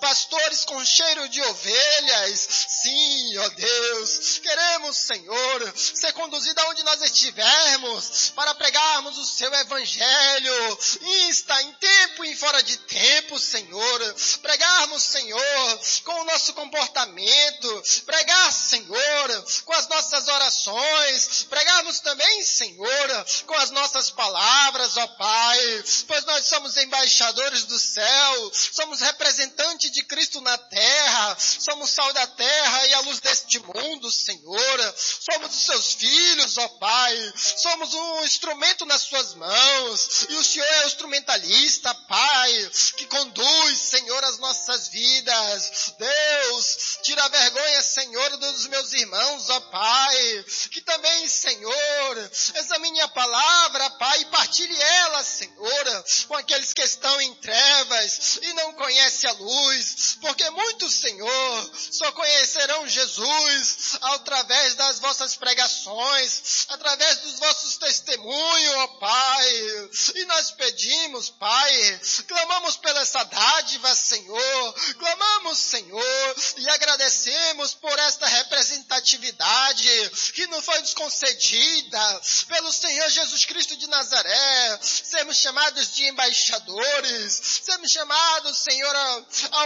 pastores com cheiro de ovelhas. Sim, ó Deus, queremos, Senhor, ser conduzidos aonde nós estivermos para pregarmos o seu evangelho. Insta em tempo e fora de tempo, Senhor. Pregarmos, Senhor, com o nosso comportamento. Pregar, Senhor, com as nossas orações. Pregarmos também, Senhor, com as nossas palavras, ó Pai. Pois nós somos embaixadores do céu. Somos representantes de Cristo na terra. Somos sal da terra e a luz deste mundo, Senhor. Somos os seus filhos, ó Pai. Somos um instrumento nas suas mãos. E o Senhor é o instrumentalista, Pai, que conduz, Senhor, as nossas vidas. Deus, tira a vergonha, Senhor, dos meus irmãos, ó Pai. Que também, Senhor, examine a palavra, Pai, e partilhe ela, Senhor, com aqueles que estão em trevas e não conhecem a luz. Porque muitos, Senhor, só conhecerão Jesus através das vossas pregações, através dos vossos testemunhos, ó Pai. E nós pedimos, Pai, clamamos pela essa dádiva, Senhor, clamamos, Senhor, e agradecemos por esta representatividade que nos foi concedida pelo Senhor Jesus Cristo de Nazaré, sermos chamados de embaixadores, sermos chamados, Senhor,